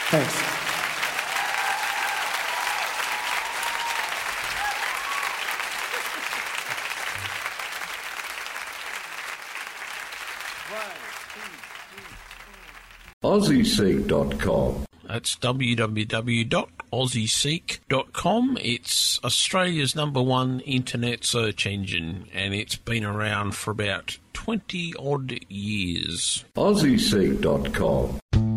Thanks. AussieSeek.com. That's www.aussieseek.com. It's Australia's #1 internet search engine, and it's been around for about 20-odd years. AussieSeek.com.